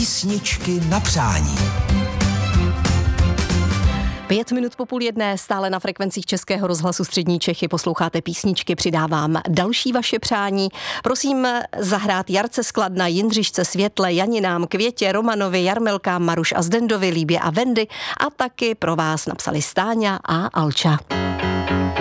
Písničky na přání. 5 minut po 12:30, stále na frekvencích Českého rozhlasu Střední Čechy posloucháte písničky, přidávám další vaše přání. Prosím zahrát Jarce z Kladna, Jindřišce Světle, Janinám, Květě, Romanovi, Jarmilkám, Maruš a Zdendovi, Líbě a Vendy a taky pro vás napsali Stáňa a Alča.